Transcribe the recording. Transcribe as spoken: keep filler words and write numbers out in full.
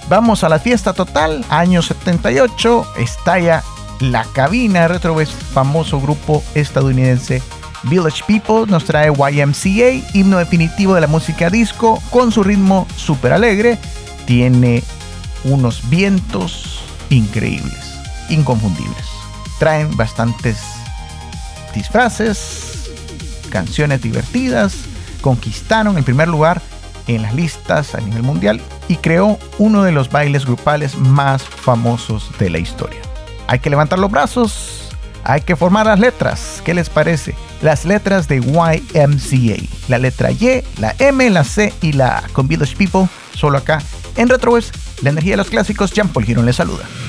Vamos a la fiesta total, año setenta y ocho, estalla La Cabina. Retrobest, famoso grupo estadounidense. Village People nos trae Y M C A, himno definitivo de la música disco, con su ritmo súper alegre. Tiene unos vientos increíbles, inconfundibles. Traen bastantes disfraces, canciones divertidas. Conquistaron el primer lugar en las listas a nivel mundial y creó uno de los bailes grupales más famosos de la historia. Hay que levantar los brazos, hay que formar las letras. ¿Qué les parece? Las letras de Y M C A. La letra Y, la M, la C y la A. Con Village People, solo acá en Retrobest, la energía de los clásicos. Jean Paul Girón les saluda.